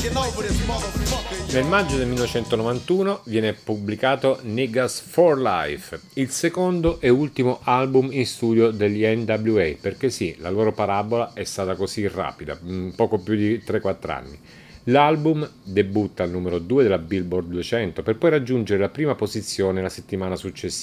Nel maggio del 1991 viene pubblicato Niggas for Life, il secondo e ultimo album in studio degli NWA, perché sì, la loro parabola è stata così rapida, poco più di 3-4 anni. L'album debutta al numero 2 della Billboard 200 per poi raggiungere la prima posizione la settimana successiva.